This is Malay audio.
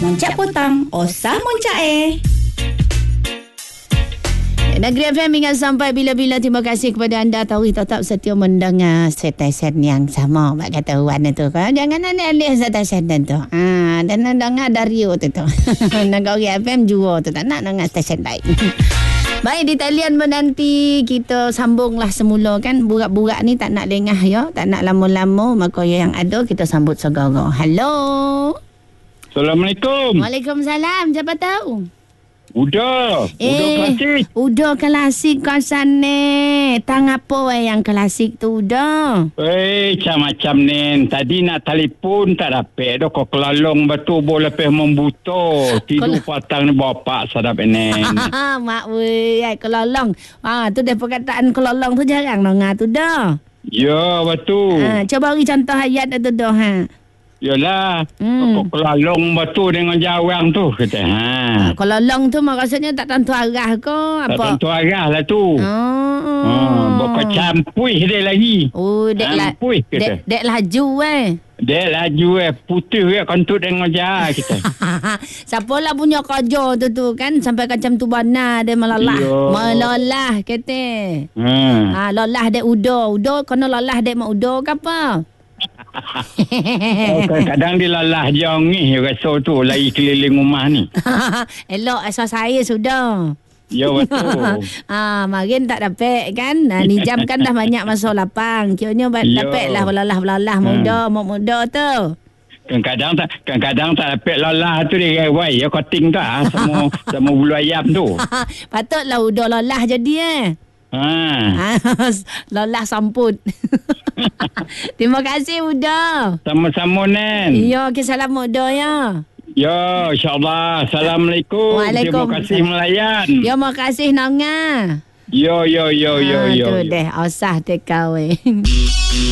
Muncak Potang, Osah Muncak Negeri FM ingat sampai bila-bila. Terima kasih kepada anda Tauri tetap setia mendengar stesen yang sama. Mak kata Wan tu kan, jangan alih stesen tu. Dan dengar Dario tu. Negeri FM juga tu, tak nak dengar stesen lain. Baik, di talian menanti kita sambunglah semula kan. Burak-burak ni tak nak lengah ya, tak nak lama-lama. Maka yang ada kita sambut segera. Halo. Assalamualaikum. Waalaikumsalam. Siapa tahu? Udah klasik. Udah klasik kawasan ni. Tang apa yang klasik tu udah? Macam-macam ni. Tadi nak telefon tak dapat dah. Kau kelalong betul boleh lepas membuto. Tidur patang ni bapak sadap ini. Mak weh, kelalong. Tu dah perkataan kelalong tu jarang dengar tu dah. Ya, betul. Coba beri contoh ayat tu dah. Yalah, kau kelalong betul dengan jawang tu kata. Kelalong tu maksudnya tak tentu arah ke apa? Tak tentu arah lah tu. Bukan campuih dia lagi. Campuih kata. Dek laju Dek laju putih ke kontut dengan jahat kita. Siapalah punya kerja tu kan sampai macam tu bana dia melalah kata. Lalah dek udo kena lalah dek mak udo ke apa? Kadang dia lalah jangih rasa tu lari keliling rumah ni. Elok asal saya sudah. Ya betul. Marin tak dapat kan. Ni jam kan dah banyak masuk lapang. Kiranya dapat lah belalah muda tu. Kadang-kadang tak dapat lalah tu dia rewai ya koting tak sama bulu ayam tu. Patutlah udah lalah jadi lalah samput. Terima kasih Uda. Sama-sama Nen. Ya, salam Uda ya. Ya, insyaAllah. Assalamualaikum. Waalaikumsalam. Terima kasih melayan. Ya, makasih Nonga. Yo. Tu deh, osah tekawai.